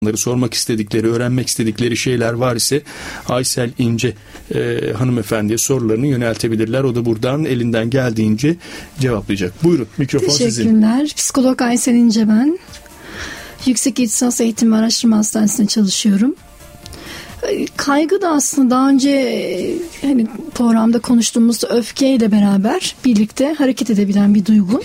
sormak istedikleri, öğrenmek istedikleri şeyler var ise Aysel İnce hanımefendiye sorularını yöneltebilirler. O da buradan elinden geldiğince cevaplayacak. Buyurun, mikrofon sizin. Teşekkürler. Psikolog Aysel İnce ben. Yüksek İhtisas Eğitim ve Araştırma Hastanesi'nde çalışıyorum. Kaygı da aslında daha önce hani programda konuştuğumuzda öfkeyle beraber birlikte hareket edebilen bir duygu.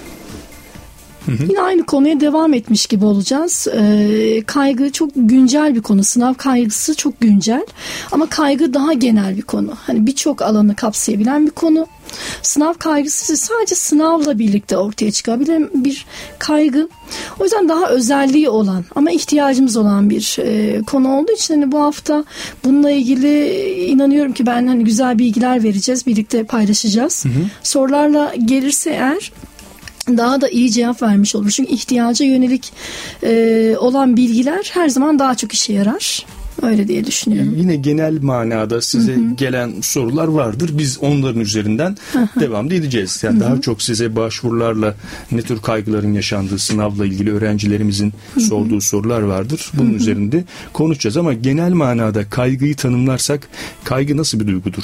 Yine aynı konuya devam etmiş gibi olacağız. Kaygı çok güncel bir konu. Sınav kaygısı çok güncel. Ama kaygı daha genel bir konu. Hani birçok alanı kapsayabilen bir konu. Sınav kaygısı sadece sınavla birlikte ortaya çıkabilen bir kaygı. O yüzden daha özelliği olan ama ihtiyacımız olan bir konu olduğu için hani bu hafta bununla ilgili inanıyorum ki ben hani güzel bilgiler vereceğiz. Birlikte paylaşacağız. Sorularla gelirse eğer daha da iyi cevap vermiş olur. Çünkü ihtiyaca yönelik olan bilgiler her zaman daha çok işe yarar. Öyle diye düşünüyorum. Yine genel manada size gelen sorular vardır. Biz onların üzerinden devam da edeceğiz. Yani daha çok size başvurularla ne tür kaygıların yaşandığı, sınavla ilgili öğrencilerimizin sorduğu sorular vardır. Bunun üzerinde konuşacağız ama genel manada kaygıyı tanımlarsak kaygı nasıl bir duygudur?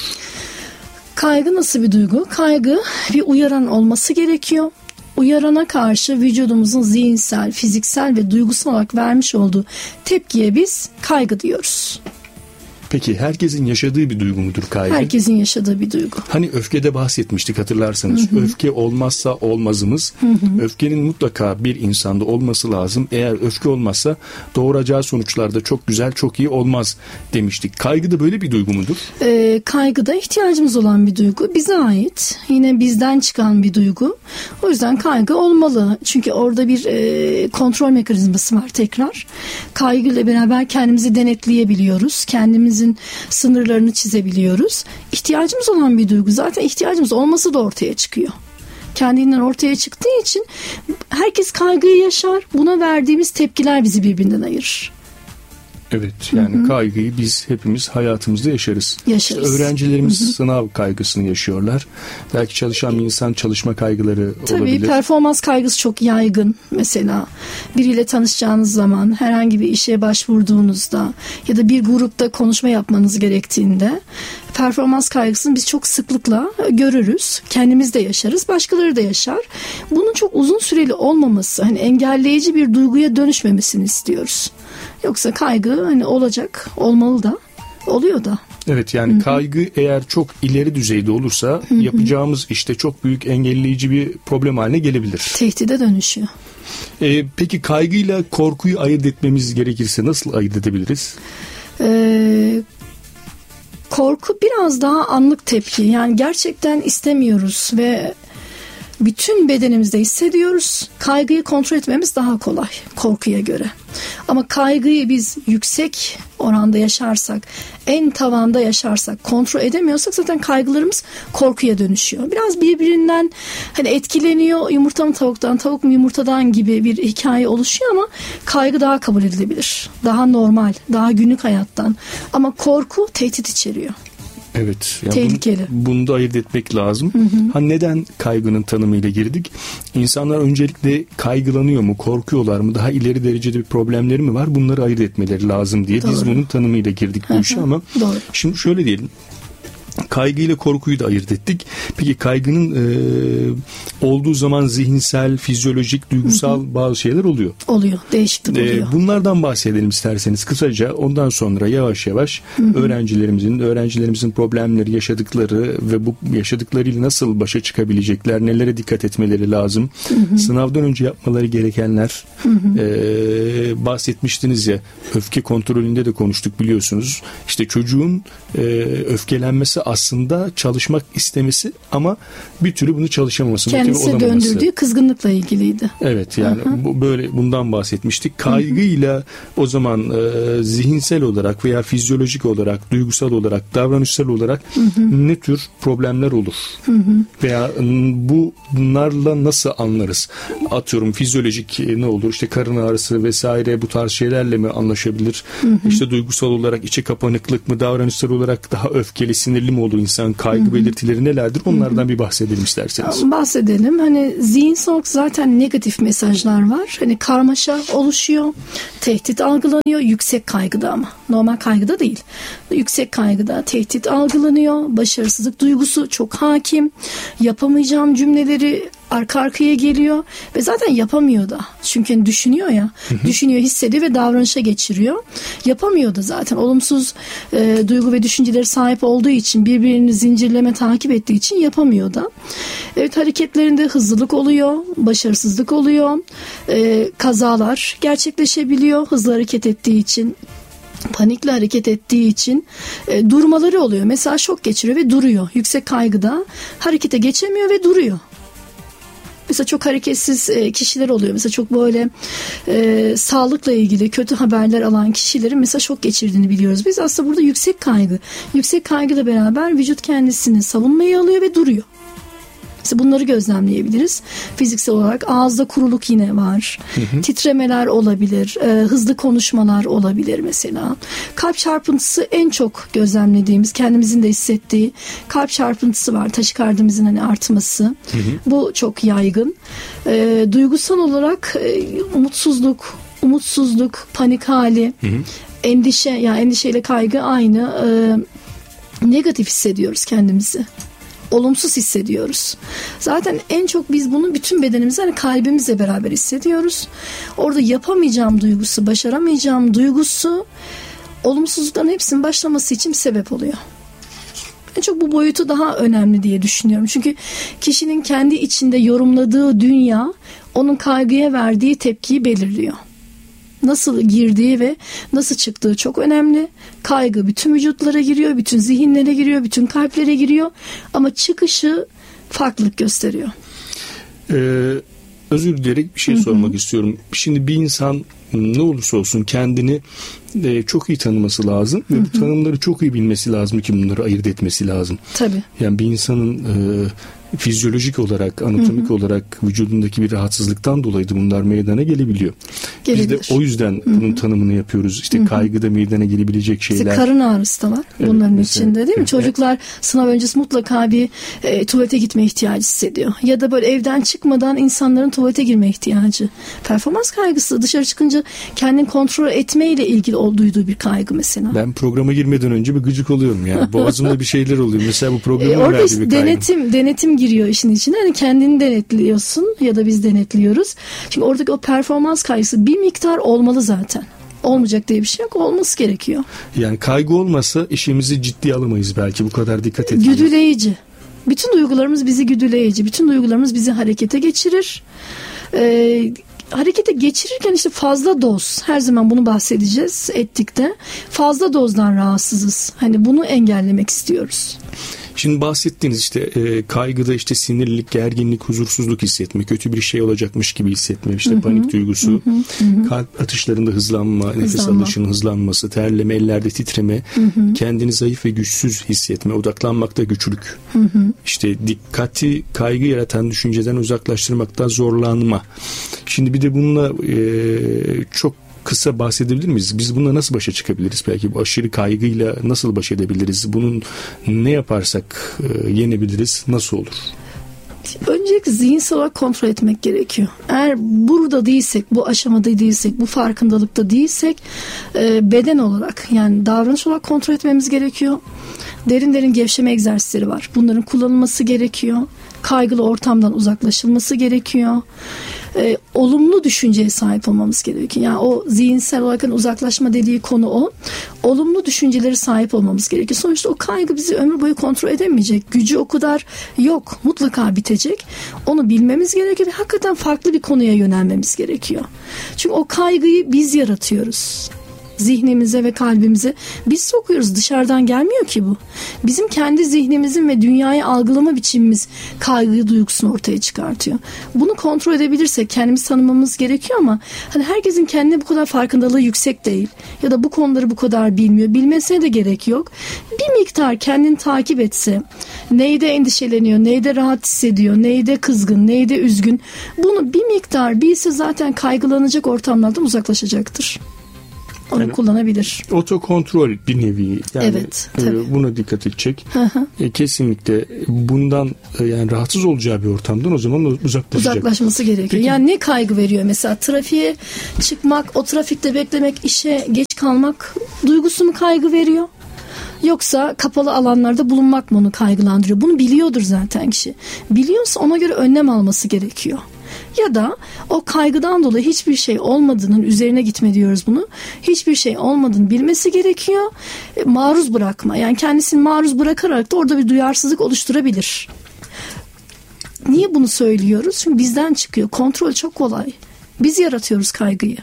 Kaygı nasıl bir duygu? Kaygı bir uyaran olması gerekiyor. Uyarana karşı vücudumuzun zihinsel, fiziksel ve duygusal olarak vermiş olduğu tepkiye biz kaygı diyoruz. Peki herkesin yaşadığı bir duygu mudur kaygı? Herkesin yaşadığı bir duygu. Hani öfkede bahsetmiştik hatırlarsanız. Öfke olmazsa olmazımız. Öfkenin mutlaka bir insanda olması lazım. Eğer öfke olmazsa doğuracağı sonuçlar da çok güzel, çok iyi olmaz demiştik. Kaygı da böyle bir duygu mudur? Kaygı da ihtiyacımız olan bir duygu. Bize ait. Yine bizden çıkan bir duygu. O yüzden kaygı olmalı. Çünkü orada bir kontrol mekanizması var tekrar. Kaygıyla beraber kendimizi denetleyebiliyoruz. Kendimizin sınırlarını çizebiliyoruz. İhtiyacımız olan bir duygu. Zaten ihtiyacımız olması da ortaya çıkıyor. Kendinden ortaya çıktığı için herkes kaygıyı yaşar. Buna verdiğimiz tepkiler bizi birbirinden ayırır. Evet, yani kaygıyı biz hepimiz hayatımızda yaşarız. İşte öğrencilerimiz sınav kaygısını yaşıyorlar. Belki çalışan bir insan çalışma kaygıları olabilir. Tabii performans kaygısı çok yaygın. Mesela biriyle tanışacağınız zaman, herhangi bir işe başvurduğunuzda ya da bir grupta konuşma yapmanız gerektiğinde performans kaygısını biz çok sıklıkla görürüz. Kendimiz de yaşarız, başkaları da yaşar. Bunun çok uzun süreli olmaması, hani engelleyici bir duyguya dönüşmemesini istiyoruz. Yoksa kaygı hani olacak, olmalı da, oluyor da. Evet, yani kaygı eğer çok ileri düzeyde olursa yapacağımız işte çok büyük engelleyici bir problem haline gelebilir. Tehdide dönüşüyor. Peki kaygıyla korkuyu ayırt etmemiz gerekirse nasıl ayırt edebiliriz? Korku biraz daha anlık tepki. Yani gerçekten istemiyoruz ve bütün bedenimizde hissediyoruz. Kaygıyı kontrol etmemiz daha kolay korkuya göre. Ama kaygıyı biz yüksek oranda yaşarsak, en tavanda yaşarsak, kontrol edemiyorsak zaten kaygılarımız korkuya dönüşüyor. Biraz birbirinden hani etkileniyor, yumurta mı tavuktan, tavuk mu yumurtadan gibi bir hikaye oluşuyor ama kaygı daha kabul edilebilir. Daha normal, daha günlük hayattan. Ama korku tehdit içeriyor. Evet. Yani tehlikeli. Bunu da ayırt etmek lazım. Neden kaygının tanımıyla girdik? İnsanlar öncelikle kaygılanıyor mu, korkuyorlar mı, daha ileri derecede bir problemleri mi var? Bunları ayırt etmeleri lazım diye. Doğru. Biz bunun tanımıyla girdik bu işe ama doğru. Şimdi şöyle diyelim. Kaygı ile korkuyu da ayırt ettik. Peki kaygının olduğu zaman zihinsel, fizyolojik, duygusal bazı şeyler oluyor. Oluyor. Değişiklik oluyor. Bunlardan bahsedelim isterseniz kısaca. Ondan sonra yavaş yavaş öğrencilerimizin problemleri, yaşadıkları ve bu yaşadıklarıyla nasıl başa çıkabilecekler, nelere dikkat etmeleri lazım. Sınavdan önce yapmaları gerekenler. Bahsetmiştiniz ya, öfke kontrolünde de konuştuk biliyorsunuz. İşte çocuğun öfkelenmesi aslında çalışmak istemesi ama bir türlü bunu çalışamaması, kendisi döndürdüğü kızgınlıkla ilgiliydi. Evet, yani bundan bahsetmiştik. Kaygıyla o zaman zihinsel olarak veya fizyolojik olarak, duygusal olarak, davranışsal olarak ne tür problemler olur? Veya bunlarla nasıl anlarız? Atıyorum fizyolojik ne olur? İşte karın ağrısı vesaire, bu tarz şeylerle mi anlaşabilir? İşte duygusal olarak içe kapanıklık mı? Davranışsal olarak daha öfkeli, sinirli mi olur olur? İnsan kaygı belirtileri nelerdir? Onlardan bir bahsedelim isterseniz. Bahsedelim. Hani zihinsel olarak zaten negatif mesajlar var. Hani karmaşa oluşuyor. Tehdit algılanıyor. Yüksek kaygıda ama. Normal kaygıda değil. Yüksek kaygıda tehdit algılanıyor. Başarısızlık duygusu çok hakim. Yapamayacağım cümleleri arka arkaya geliyor ve zaten yapamıyor da. Çünkü düşünüyor ya. Düşünüyor, hissediyor ve davranışa geçiriyor. Yapamıyor da zaten. Olumsuz duygu ve düşünceleri sahip olduğu için, birbirini zincirleme takip ettiği için yapamıyor da. Evet, hareketlerinde hızlılık oluyor, başarısızlık oluyor, kazalar gerçekleşebiliyor hızlı hareket ettiği için. Panikle hareket ettiği için durmaları oluyor. Mesela şok geçiriyor ve duruyor. Yüksek kaygıda harekete geçemiyor ve duruyor. Mesela çok hareketsiz kişiler oluyor. Mesela çok böyle sağlıkla ilgili kötü haberler alan kişilerin mesela şok geçirdiğini biliyoruz. Biz aslında burada yüksek kaygı. Yüksek kaygıyla beraber vücut kendisini savunmayı alıyor ve duruyor. Mesela bunları gözlemleyebiliriz. Fiziksel olarak ağızda kuruluk yine var. Titremeler olabilir. Hızlı konuşmalar olabilir mesela. Kalp çarpıntısı en çok gözlemlediğimiz, kendimizin de hissettiği kalp çarpıntısı var. Taşikardimizin hani artması. Bu çok yaygın. Duygusal olarak umutsuzluk, panik hali, endişe, yani endişeyle kaygı aynı. Negatif hissediyoruz kendimizi. Olumsuz hissediyoruz. Zaten en çok biz bunu bütün bedenimizle, hani kalbimizle beraber hissediyoruz. Orada yapamayacağım duygusu, başaramayacağım duygusu olumsuzlukların hepsinin başlaması için bir sebep oluyor. En çok bu boyutu daha önemli diye düşünüyorum. Çünkü kişinin kendi içinde yorumladığı dünya onun kaygıya verdiği tepkiyi belirliyor. Nasıl girdiği ve nasıl çıktığı çok önemli. Kaygı bütün vücutlara giriyor, bütün zihinlere giriyor, bütün kalplere giriyor. Ama çıkışı farklılık gösteriyor. Özür dileyerek bir şey sormak istiyorum. Şimdi bir insan ne olursa olsun kendini çok iyi tanıması lazım ve bu tanımları çok iyi bilmesi lazım ki bunları ayırt etmesi lazım. Tabii. Yani bir insanın fizyolojik olarak, anatomik olarak vücudundaki bir rahatsızlıktan dolayı da bunlar meydana gelebiliyor. Biz de o yüzden bunun tanımını yapıyoruz. İşte kaygıda meydana gelebilecek şeyler. İşte karın ağrısı da var bunların içinde, değil mi? Çocuklar sınav öncesi mutlaka bir tuvalete gitme ihtiyacı hissediyor. Ya da böyle evden çıkmadan insanların tuvalete girme ihtiyacı. Performans kaygısı, dışarı çıkınca kendini kontrol etmeyle ilgili duyduğu bir kaygı mesela. Ben programa girmeden önce bir gıcık oluyorum yani. Boğazımda bir şeyler oluyor. Mesela bu programın orada verdiği bir kaygı. Denetim giriyor işin içine. Hani kendini denetliyorsun ya da biz denetliyoruz. Çünkü oradaki o performans kaygısı bir miktar olmalı zaten. Olmayacak diye bir şey yok. Olması gerekiyor. Yani kaygı olmasa işimizi ciddiye alamayız belki. Bu kadar dikkat etmeyiz. Güdüleyici. Bütün duygularımız bizi güdüleyici. Bütün duygularımız bizi harekete geçirir. Harekete geçirirken işte fazla doz, her zaman bunu bahsedeceğiz ettikte, fazla dozdan rahatsızız. Hani bunu engellemek istiyoruz. Şimdi bahsettiğiniz işte kaygıda işte sinirlilik, gerginlik, huzursuzluk hissetme, kötü bir şey olacakmış gibi hissetme, işte panik duygusu, kalp atışlarında hızlanma, nefes alışının hızlanması, terleme, ellerde titreme, kendini zayıf ve güçsüz hissetme, odaklanmakta güçlük, işte dikkati kaygı yaratan düşünceden uzaklaştırmakta zorlanma. Şimdi bir de bununla çok kısa bahsedebilir miyiz? Biz bununla nasıl başa çıkabiliriz? Belki bu aşırı kaygıyla nasıl baş edebiliriz? Bunun ne yaparsak yenebiliriz? Nasıl olur? Öncelikle zihinsel olarak kontrol etmek gerekiyor. Eğer burada değilsek, bu aşamada değilsek, bu farkındalıkta değilsek beden olarak, yani davranış olarak kontrol etmemiz gerekiyor. Derin gevşeme egzersizleri var. Bunların kullanılması gerekiyor. Kaygılı ortamdan uzaklaşılması gerekiyor. Olumlu düşünceye sahip olmamız gerekiyor. Yani o zihinsel olarak uzaklaşma dediği konu o. Olumlu düşünceleri sahip olmamız gerekiyor. Sonuçta o kaygı bizi ömür boyu kontrol edemeyecek. Gücü o kadar yok. Mutlaka bitecek. Onu bilmemiz gerekiyor ve hakikaten farklı bir konuya yönelmemiz gerekiyor. Çünkü o kaygıyı biz yaratıyoruz. Zihnimize ve kalbimize biz sokuyoruz. Dışarıdan gelmiyor ki bu. Bizim kendi zihnimizin ve dünyayı algılama biçimimiz kaygı duygusunu ortaya çıkartıyor. Bunu kontrol edebilirsek kendimizi tanımamız gerekiyor ama hani herkesin kendine bu kadar farkındalığı yüksek değil. Ya da bu konuları bu kadar bilmiyor. Bilmesine de gerek yok. Bir miktar kendini takip etse, neyde endişeleniyor, neyde rahat hissediyor, neyde kızgın, neyde üzgün, bunu bir miktar bilse zaten kaygılanacak ortamlardan uzaklaşacaktır. onu yani, kullanabilir. Otokontrol bir nevi. Yani, evet. Buna dikkat edecek. Kesinlikle bundan yani rahatsız olacağı bir ortamdan o zaman uzaklaşması gerekiyor. Peki, yani ne kaygı veriyor mesela? Trafiğe çıkmak, o trafikte beklemek, işe geç kalmak duygusu mu kaygı veriyor? Yoksa kapalı alanlarda bulunmak mı onu kaygılandırıyor? Bunu biliyordur zaten kişi. Biliyorsa ona göre önlem alması gerekiyor. Ya da o kaygıdan dolayı hiçbir şey olmadığının üzerine gitme diyoruz bunu. Hiçbir şey olmadığını bilmesi gerekiyor. Maruz bırakma. Yani kendisini maruz bırakarak da orada bir duyarsızlık oluşturabilir. Niye bunu söylüyoruz? Çünkü bizden çıkıyor. Kontrol çok kolay. Biz yaratıyoruz kaygıyı.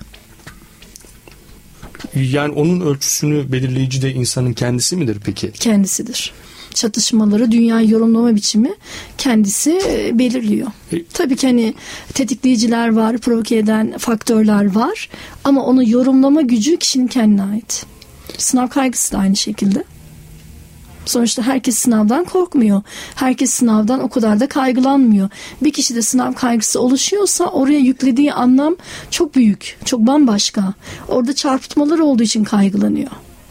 Yani onun ölçüsünü belirleyici de insanın kendisi midir peki? Kendisidir. Çatışmaları, dünyayı yorumlama biçimi kendisi belirliyor. Tabii ki hani tetikleyiciler var, provoke eden faktörler var ama onu yorumlama gücü kişinin kendine ait. Sınav kaygısı da aynı şekilde. Sonuçta herkes sınavdan korkmuyor. Herkes sınavdan o kadar da kaygılanmıyor. Bir kişide sınav kaygısı oluşuyorsa oraya yüklediği anlam çok büyük, çok bambaşka. Orada çarpıtmalar olduğu için kaygılanıyor.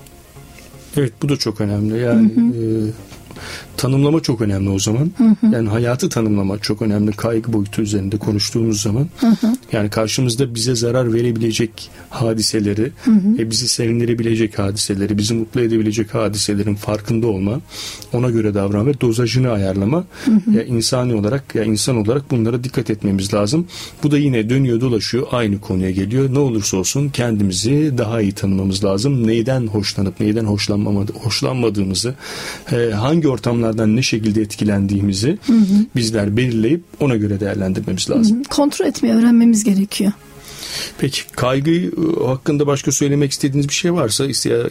Evet, bu da çok önemli. Yani tanımlama çok önemli o zaman. Yani hayatı tanımlama çok önemli. Kaygı boyutu üzerinde konuştuğumuz zaman. Yani karşımızda bize zarar verebilecek hadiseleri, bizi sevindirebilecek hadiseleri, bizi mutlu edebilecek hadiselerin farkında olma, ona göre davranma ve dozajını ayarlama. Ya insani olarak ya insan olarak bunlara dikkat etmemiz lazım. Bu da yine dönüyor dolaşıyor aynı konuya geliyor. Ne olursa olsun kendimizi daha iyi tanımamız lazım. Neyden hoşlanıp neyden hoşlanmadığımızı, hangi ortamlardan ne şekilde etkilendiğimizi bizler belirleyip ona göre değerlendirmemiz lazım. Kontrol etmeyi öğrenmemiz gerekiyor. Peki kaygı hakkında başka söylemek istediğiniz bir şey varsa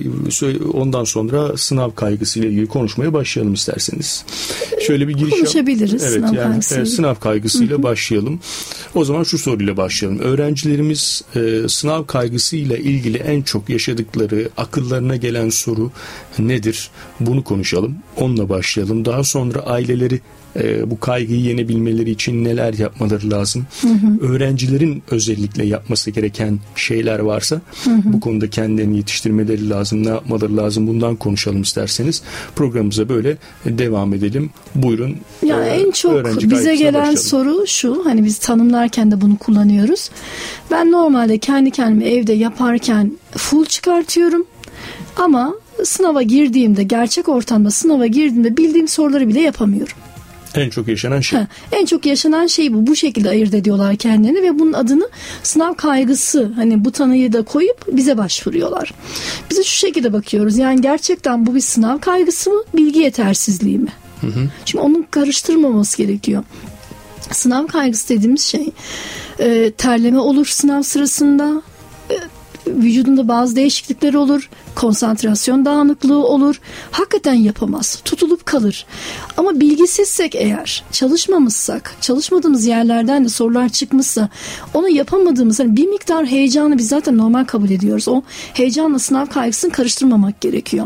ondan sonra sınav kaygısıyla ilgili konuşmaya başlayalım isterseniz. Şöyle bir giriş konuşabiliriz. Evet, sınav kaygısıyla. Sınav kaygısıyla başlayalım. O zaman şu soruyla başlayalım. Öğrencilerimiz sınav kaygısıyla ilgili en çok yaşadıkları, akıllarına gelen soru nedir? Bunu konuşalım. Onunla başlayalım. Daha sonra aileleri bu kaygıyı yenebilmeleri için neler yapmaları lazım? Öğrencilerin özellikle yapması gereken şeyler varsa bu konuda kendilerini yetiştirmeleri lazım. Ne yapmaları lazım? Bundan konuşalım isterseniz. Programımıza böyle devam edelim. Buyurun. Yani en çok bize gelen başlayalım. Soru şu. Hani biz tanımlarken de bunu kullanıyoruz. Ben normalde kendi kendime evde yaparken full çıkartıyorum. Ama sınava girdiğimde, gerçek ortamda sınava girdiğimde bildiğim soruları bile yapamıyorum. En çok yaşanan şey. En çok yaşanan şey bu. Bu şekilde ayırt ediyorlar kendilerini ve bunun adını sınav kaygısı, hani bu tanıyı da koyup bize başvuruyorlar. Biz de şu şekilde bakıyoruz. Yani gerçekten bu bir sınav kaygısı mı, bilgi yetersizliği mi? Çünkü onun karıştırmaması gerekiyor. Sınav kaygısı dediğimiz şey terleme olur sınav sırasında, vücudunda bazı değişiklikler olur, konsantrasyon dağınıklığı olur, hakikaten yapamaz, tutulup kalır. Ama bilgisizsek eğer, çalışmamışsak, çalışmadığımız yerlerden de sorular çıkmışsa, onu yapamadığımız, hani bir miktar heyecanı biz zaten normal kabul ediyoruz. O heyecanla sınav kaygısını karıştırmamak gerekiyor.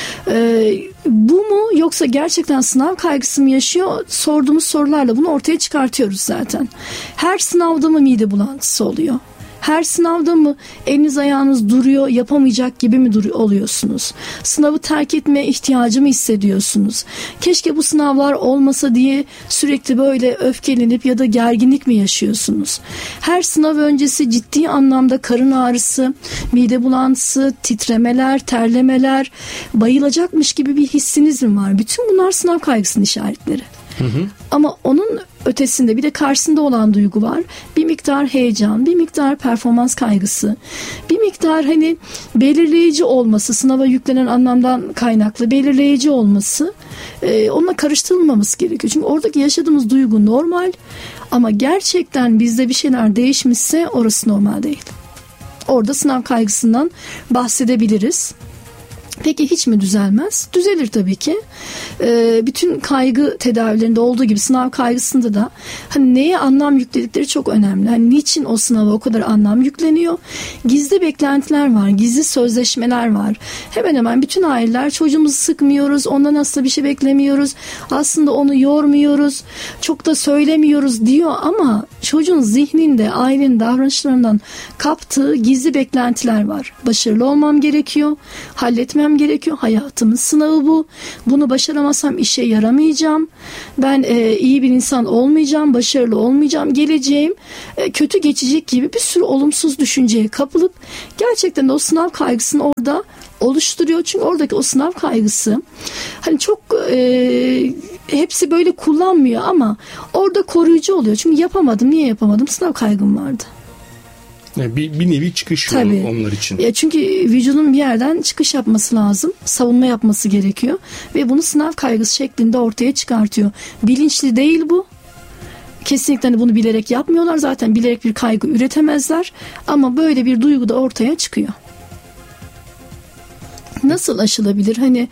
Bu mu yoksa gerçekten sınav kaygısı mı yaşıyor? Sorduğumuz sorularla bunu ortaya çıkartıyoruz zaten. Her sınavda mı mide bulantısı oluyor? Her sınavda mı eliniz ayağınız duruyor, yapamayacak gibi mi oluyorsunuz? Sınavı terk etme ihtiyacı mı hissediyorsunuz? Keşke bu sınavlar olmasa diye sürekli böyle öfkelenip ya da gerginlik mi yaşıyorsunuz? Her sınav öncesi ciddi anlamda karın ağrısı, mide bulantısı, titremeler, terlemeler, bayılacakmış gibi bir hissiniz mi var? Bütün bunlar sınav kaygısının işaretleri. Ama onun ötesinde bir de karşısında olan duygu var. Bir miktar heyecan, bir miktar performans kaygısı, bir miktar hani belirleyici olması, sınava yüklenen anlamdan kaynaklı belirleyici olması, onunla karıştırılmaması gerekiyor. Çünkü oradaki yaşadığımız duygu normal ama gerçekten bizde bir şeyler değişmişse orası normal değil. Orada sınav kaygısından bahsedebiliriz. Peki hiç mi düzelmez? Düzelir tabii ki. Bütün kaygı tedavilerinde olduğu gibi sınav kaygısında da hani neye anlam yükledikleri çok önemli. Hani niçin o sınava o kadar anlam yükleniyor? Gizli beklentiler var, gizli sözleşmeler var. Hemen hemen bütün aileler çocuğumuzu sıkmıyoruz, ondan aslında bir şey beklemiyoruz. Aslında onu yormuyoruz, çok da söylemiyoruz diyor ama çocuğun zihninde ailenin davranışlarından kaptığı gizli beklentiler var. Başarılı olmam gerekiyor, halletmem gerekiyor. Hayatımın sınavı bu. Bunu başaramazsam işe yaramayacağım. Ben iyi bir insan olmayacağım, başarılı olmayacağım. Geleceğim kötü geçecek gibi bir sürü olumsuz düşünceye kapılıp gerçekten de o sınav kaygısını orada oluşturuyor. Çünkü oradaki o sınav kaygısı hani çok hepsi böyle kullanmıyor ama orada koruyucu oluyor. Çünkü yapamadım. Niye yapamadım? Sınav kaygım vardı. Yani bir nevi çıkış yolu onlar için. Çünkü vücudun bir yerden çıkış yapması lazım. Savunma yapması gerekiyor. Ve bunu sınav kaygısı şeklinde ortaya çıkartıyor. Bilinçli değil bu. Kesinlikle hani bunu bilerek yapmıyorlar. Zaten bilerek bir kaygı üretemezler. Ama böyle bir duygu da ortaya çıkıyor. Nasıl aşılabilir? Hani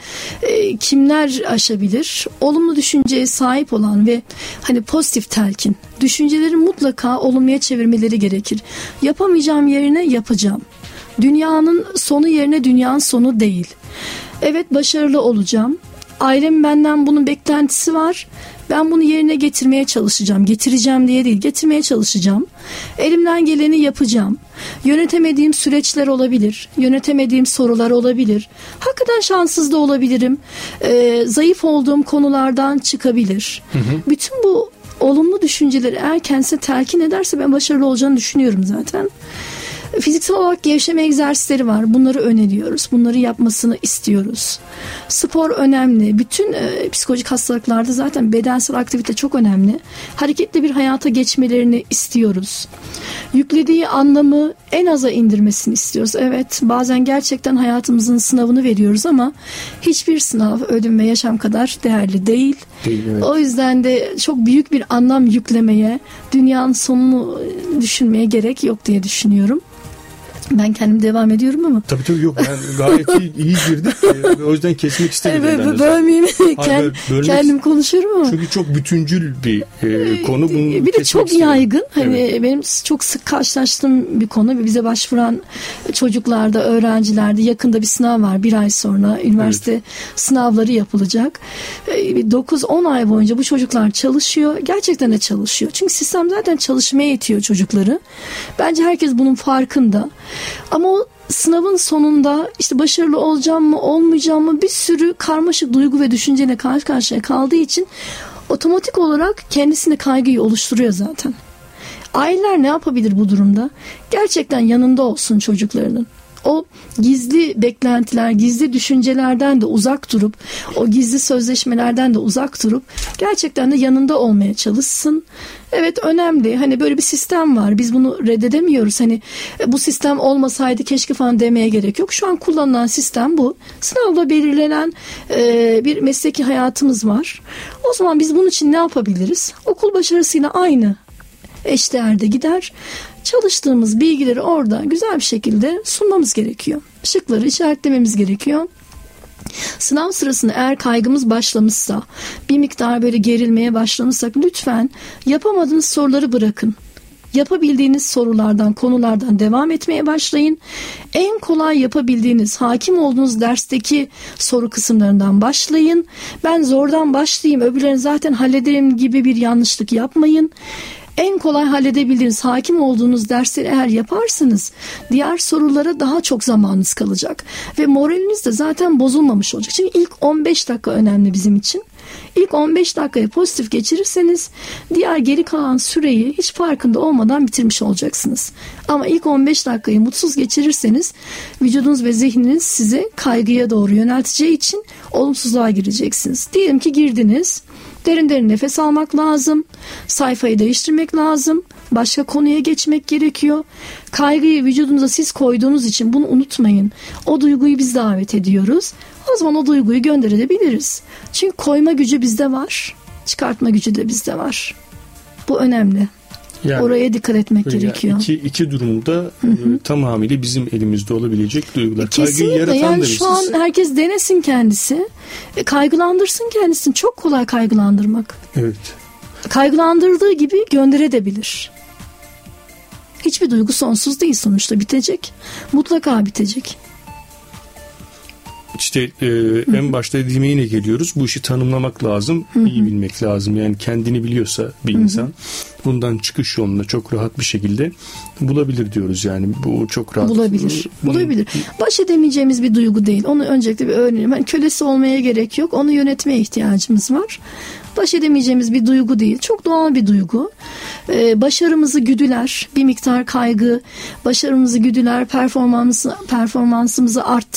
kimler aşabilir? Olumlu düşünceye sahip olan ve hani pozitif telkin. Düşünceleri mutlaka olumluya çevirmeleri gerekir. Yapamayacağım yerine yapacağım. Dünyanın sonu yerine dünyanın sonu değil. Evet, başarılı olacağım. Ailem benden bunun beklentisi var. Ben bunu yerine getirmeye çalışacağım. Getireceğim diye değil, getirmeye çalışacağım. Elimden geleni yapacağım. Yönetemediğim süreçler olabilir. Yönetemediğim sorular olabilir. Hakikaten şanssız da olabilirim. Zayıf olduğum konulardan çıkabilir. Bütün bu olumlu düşünceleri eğer kendisine telkin ederse ben başarılı olacağını düşünüyorum zaten. Fiziksel olarak gevşeme egzersizleri var. Bunları öneriyoruz. Bunları yapmasını istiyoruz. Spor önemli. Bütün psikolojik hastalıklarda zaten bedensel aktivite çok önemli. Hareketli bir hayata geçmelerini istiyoruz. Yüklediği anlamı en aza indirmesini istiyoruz. Evet, bazen gerçekten hayatımızın sınavını veriyoruz ama hiçbir sınav ölüm ve yaşam kadar değerli değil. Evet. O yüzden de çok büyük bir anlam yüklemeye, dünyanın sonunu düşünmeye gerek yok diye düşünüyorum. Ben kendim devam ediyorum ama. Tabii yok, ben gayet iyi girdik. O yüzden kesmek istemedim. Evet, bölmeyeyim. Kendim konuşurum ama. Çünkü çok bütüncül bir konu. Bunu bir de çok yaygın. Hani benim çok sık karşılaştığım bir konu. Bize başvuran çocuklarda, öğrencilerde yakında bir sınav var. 1 ay sonra üniversite sınavları yapılacak. 9-10 ay boyunca bu çocuklar çalışıyor. Gerçekten de çalışıyor. Çünkü sistem zaten çalışmaya itiyor çocukları. Bence herkes bunun farkında. Ama o sınavın sonunda işte başarılı olacağım mı olmayacağım mı bir sürü karmaşık duygu ve düşünceyle karşı karşıya kaldığı için otomatik olarak kendisine kaygıyı oluşturuyor zaten. Aileler ne yapabilir bu durumda? Gerçekten yanında olsun çocuklarının. O gizli beklentiler, gizli düşüncelerden de uzak durup, o gizli sözleşmelerden de uzak durup gerçekten de yanında olmaya çalışsın. Evet, önemli. Hani böyle bir sistem var. Biz bunu reddedemiyoruz. Hani bu sistem olmasaydı keşke falan demeye gerek yok. Şu an kullanılan sistem bu. Sınavla belirlenen bir mesleki hayatımız var. O zaman biz bunun için ne yapabiliriz? Okul başarısıyla aynı eşdeğerde gider. Çalıştığımız bilgileri orada güzel bir şekilde sunmamız gerekiyor. Şıkları işaretlememiz gerekiyor. Sınav sırasında eğer kaygımız başlamışsa, bir miktar böyle gerilmeye başlamışsak lütfen yapamadığınız soruları bırakın. Yapabildiğiniz sorulardan, konulardan devam etmeye başlayın. En kolay yapabildiğiniz, hakim olduğunuz dersteki soru kısımlarından başlayın. Ben zordan başlayayım, öbürlerini zaten hallederim gibi bir yanlışlık yapmayın. En kolay halledebildiğiniz, hakim olduğunuz dersleri eğer yaparsanız diğer sorulara daha çok zamanınız kalacak. Ve moraliniz de zaten bozulmamış olacak. Çünkü ilk 15 dakika önemli bizim için. İlk 15 dakikayı pozitif geçirirseniz diğer geri kalan süreyi hiç farkında olmadan bitirmiş olacaksınız. Ama ilk 15 dakikayı mutsuz geçirirseniz vücudunuz ve zihniniz sizi kaygıya doğru yönelteceği için olumsuzluğa gireceksiniz. Diyelim ki girdiniz. Derin derin nefes almak lazım. Sayfayı değiştirmek lazım. Başka konuya geçmek gerekiyor. Kaygıyı vücudunuza siz koyduğunuz için bunu unutmayın. O duyguyu biz davet ediyoruz. O zaman o duyguyu gönderebiliriz. Çünkü koyma gücü bizde var. Çıkartma gücü de bizde var. Bu önemli. Yani, oraya dikkat etmek gerekiyor. İki durumda tamamıyla bizim elimizde olabilecek duygular. Kesinlikle. Kaygıyı yaratan yani şu an herkes denesin kendisi. Kaygılandırsın kendisini. Çok kolay kaygılandırmak. Evet. Kaygılandırdığı gibi gönderebilir. Hiçbir duygu sonsuz değil, sonuçta bitecek. Mutlaka bitecek. İşte en başta dediğime yine geliyoruz. Bu işi tanımlamak lazım, iyi bilmek lazım. Yani kendini biliyorsa bir insan bundan çıkış yolunu çok rahat bir şekilde bulabilir diyoruz. Yani bu çok rahat. Bulabilir. Baş edemeyeceğimiz bir duygu değil. Onu öncelikle bir öğrenelim. Yani kölesi olmaya gerek yok. Onu yönetmeye ihtiyacımız var. Baş edemeyeceğimiz bir duygu değil. Çok doğal bir duygu. Başarımızı güdüler. Bir miktar kaygı başarımızı güdüler. Performansımızı arttırır.